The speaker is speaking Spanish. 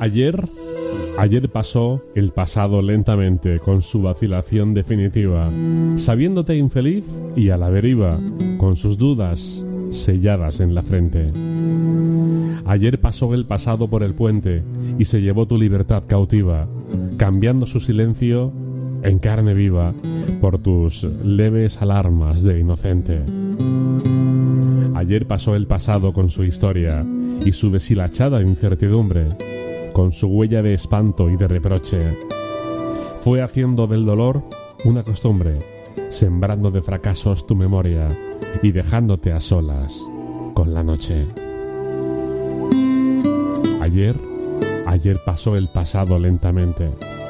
Ayer pasó el pasado lentamente con su vacilación definitiva, sabiéndote infeliz y a la deriva, con sus dudas selladas en la frente. Ayer pasó el pasado por el puente y se llevó tu libertad cautiva, cambiando su silencio en carne viva por tus leves alarmas de inocente. Ayer pasó el pasado con su historia y su deshilachada incertidumbre, con su huella de espanto y de reproche. Fue haciendo del dolor una costumbre, sembrando de fracasos tu memoria y dejándote a solas con la noche. Ayer pasó el pasado lentamente.